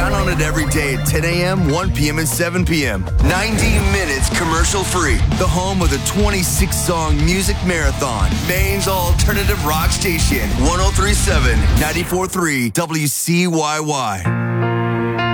Count on it every day at 10 a.m., 1 p.m., and 7 p.m. 90 minutes commercial-free. The home of the 26-song music marathon. Maine's alternative rock station. 103.7, 94.3 WCYY.